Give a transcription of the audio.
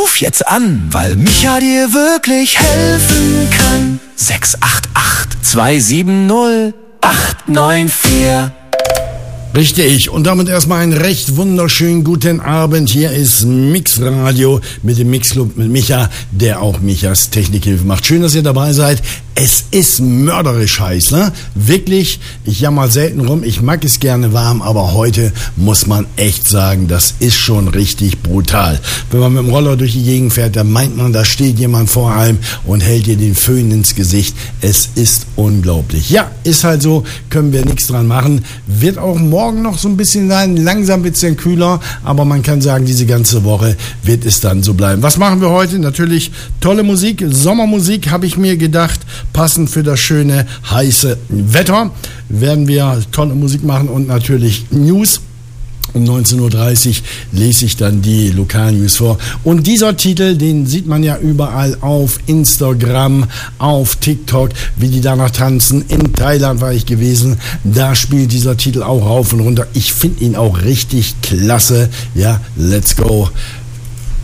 Ruf jetzt an, weil Micha dir wirklich helfen kann. 688-270-894. Richtig, und damit erstmal einen recht wunderschönen guten Abend. Hier ist Mix Radio mit dem Mixclub mit Micha, der auch Michas Technikhilfe macht. Schön, dass ihr dabei seid. Es ist mörderisch heiß, ne? Wirklich, ich jammer selten rum, ich mag es gerne warm, aber heute muss man echt sagen, das ist schon richtig brutal. Wenn man mit dem Roller durch die Gegend fährt, dann meint man, da steht jemand vor einem und hält dir den Föhn ins Gesicht. Es ist unglaublich. Ja, ist halt so, können wir nichts dran machen. Wird auch morgen noch so ein bisschen sein, langsam wird es dann kühler, aber man kann sagen, diese ganze Woche wird es dann so bleiben. Was machen wir heute? Natürlich tolle Musik, Sommermusik habe ich mir gedacht, passend für das schöne, heiße Wetter werden wir tolle Musik machen und natürlich News. Um 19.30 Uhr lese ich dann die Lokalnews vor. Und dieser Titel, den sieht man ja überall auf Instagram, auf TikTok, wie die danach tanzen. In Thailand war ich gewesen, da spielt dieser Titel auch rauf und runter. Ich finde ihn auch richtig klasse. Ja, let's go.